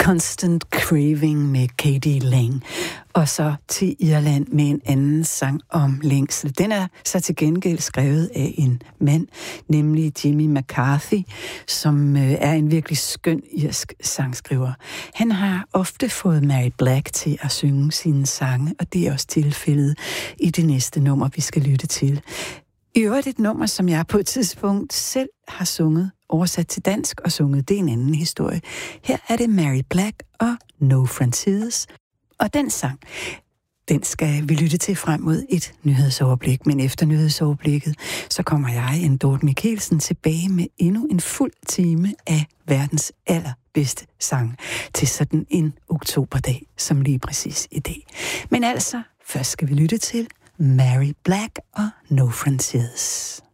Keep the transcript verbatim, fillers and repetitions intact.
Constant Craving med Katie Lang. Og så til Irland med en anden sang om længsel. Den er så til gengæld skrevet af en mand, nemlig Jimmy McCarthy, som er en virkelig skøn irsk sangskriver. Han har ofte fået Mary Black til at synge sine sange, og det er også tilfældet i det næste nummer, vi skal lytte til. I øvrigt et nummer, som jeg på et tidspunkt selv har sunget, oversat til dansk og sunget. Det er en anden historie. Her er det Mary Black og No Frontiers. Og den sang, den skal vi lytte til frem mod et nyhedsoverblik. Men efter nyhedsoverblikket, så kommer jeg, en Dorte Michelsen, tilbage med endnu en fuld time af verdens allerbedste sang til sådan en oktoberdag, som lige præcis i dag. Men altså, først skal vi lytte til Mary Black og No Frontiers.